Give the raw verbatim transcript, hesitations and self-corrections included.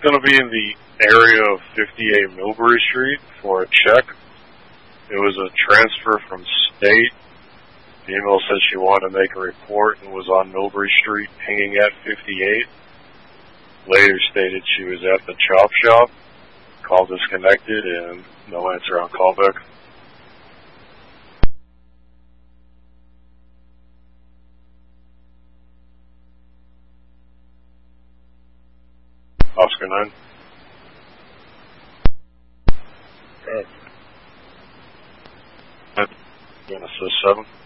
going to be in the area of fifty-eight Millbury Street for a check. It was a transfer from state. The email said she wanted to make a report and was on Millbury Street hanging at fifty-eight. Later stated she was at the chop shop. Call disconnected and no answer on callback. Oscar nine. Okay. Genesis seven.